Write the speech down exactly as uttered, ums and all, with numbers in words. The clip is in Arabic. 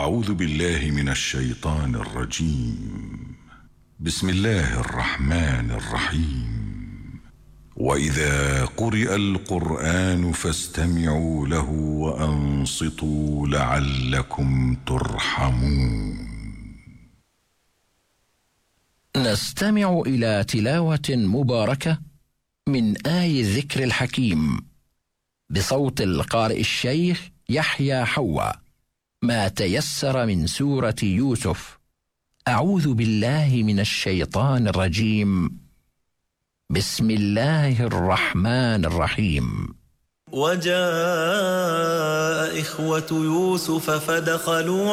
أعوذ بالله من الشيطان الرجيم. بسم الله الرحمن الرحيم. وإذا قرئ القرآن فاستمعوا له وأنصتوا لعلكم ترحمون. نستمع إلى تلاوة مباركة من آي الذكر الحكيم بصوت القارئ الشيخ يحيى حوا، ما تيسر من سورة يوسف. أعوذ بالله من الشيطان الرجيم. بسم الله الرحمن الرحيم. وجاء إخوة يوسف فدخلوا